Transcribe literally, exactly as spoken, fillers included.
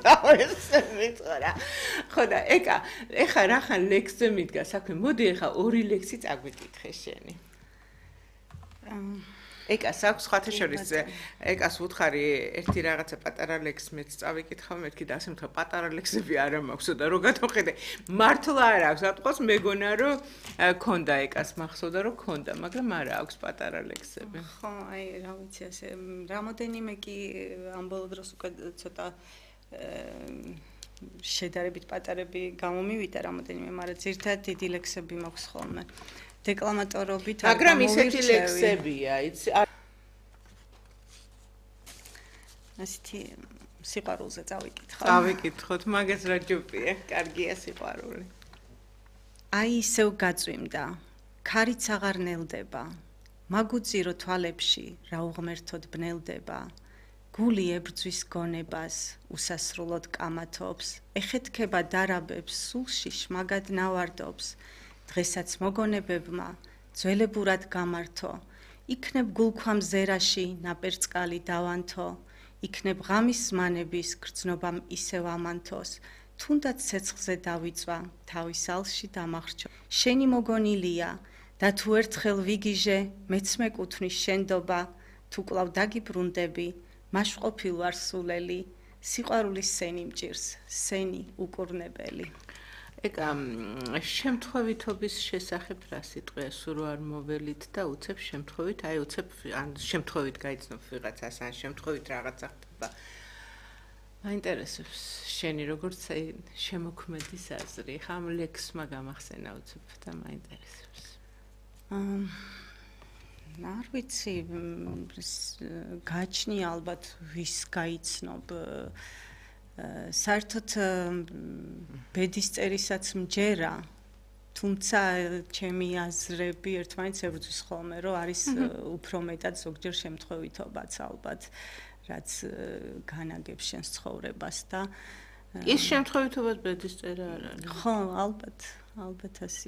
დაუეს მიწორა. ხო და ეკა, ეხა რახან ლექსზე მიდგა საქმე, მოდი ეხა ორი ლექსი წაგვიკითხე შენი. ეკას აქვს ხათა შორის ეკას ვუთხარი ერთი რაღაცა პატარა ლექს მეც წავიკითხავ მეთქი და ასე მითხრა პატარა ლექსები არა მაქვსო და რო გადავხედე მართლა არ აქვს ატყოს მეგონა რომ ქონდა ეკას მახსოვდა რომ ქონდა მაგრამ არა აქვს პატარა ლექსები ხო აი რა ვიცი ასე რამოდენიმე კი ამ ბოლო დროს უკვე ცოტა შედარებით პატარები გამომივიდა რამოდენიმე მაგრამ ძირითადად დიდი ლექსები მაქვს ხოლმე დეკლამატორობით არ მაგრამ ისეთი ლექსებია იცი ასეთი სიყვარულზე წავიკითხო წავიკითხოთ მაგას რა ჯობია კარგია სიყვარული აი ისევ გაწვიმდა ქარიც აღარ ნელდება მაგუწირო თვალებში რა უღმერთოდ ბნელდება გული ებრძვის გონებას უსასრულოდ კამათობს ეხეთქება დარაბებს სულში შმაგად ნავარდობს დღესაც მოგონებებმა ძველებურად გამართო იქნებ გულქვამ ზერაში ნაპერწკალი დავანთო იქნებ ღამის ზმანების გრძნობამ ისევ ამანთოს თუნდაც ცეცხლზე დავიწვა თავის ალში დამახრჩო შენი მოგონილია და თუ ერთხელ ვიგიჟე მეც მეკუთვნის შენდობა თუ კვლავ დაგიბრუნდები მაშყოფილ ვარ სულელი სიყვარულის სენი მჭირს სენი უკურნებელი ეკა შემთხვევითობის შესახებ რა სიტყვია სულ არ მოველით და უცებ შემთხვევით აი უცებ ან შემთხვევით გაიცნობ ვიღაცას ან შემთხვევით რაღაცა ხდება მაინტერესებს შენი როგორც შემოქმედის აზრი ხა ამ ლექსმა გამახსენა უცებ და მაინტერესებს არ ვიცი გაჩნია ალბათ ვის გაიცნობ საერთოდ ბედის წერისაც მჯერა თუმცა ჩემი აზრები ერთმანეთს ებრძვის ხოლმე რომ არის უფრო მეტად ზოგჯერ შემთხვევითობაც ალბათ რაც განაგებს შენს ცხოვრებას და ის შემთხვევითობაც ბედის წერა არ არის ხო ალბათ ალბათ ასე